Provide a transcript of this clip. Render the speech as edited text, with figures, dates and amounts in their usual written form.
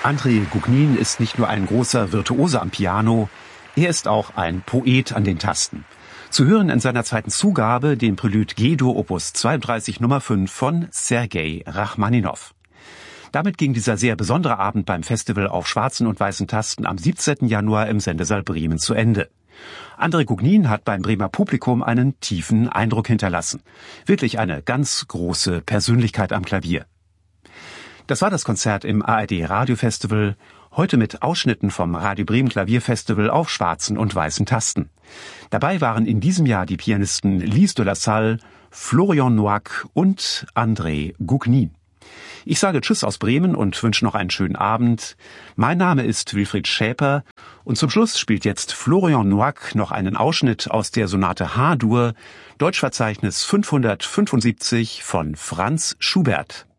André Gougnin ist nicht nur ein großer Virtuose am Piano, er ist auch ein Poet an den Tasten. Zu hören in seiner zweiten Zugabe, dem Prelude G-Dur Opus 32 Nummer 5 von Sergei Rachmaninow. Damit ging dieser sehr besondere Abend beim Festival auf schwarzen und weißen Tasten am 17. Januar im Sendesaal Bremen zu Ende. André Gougnin hat beim Bremer Publikum einen tiefen Eindruck hinterlassen. Wirklich eine ganz große Persönlichkeit am Klavier. Das war das Konzert im ARD Radiofestival, heute mit Ausschnitten vom Radio Bremen Klavierfestival auf schwarzen und weißen Tasten. Dabei waren in diesem Jahr die Pianisten Lise de la Salle, Florian Noack und André Gougnin. Ich sage Tschüss aus Bremen und wünsche noch einen schönen Abend. Mein Name ist Wilfried Schäper und zum Schluss spielt jetzt Florian Noack noch einen Ausschnitt aus der Sonate H-Dur, Deutschverzeichnis 575 von Franz Schubert.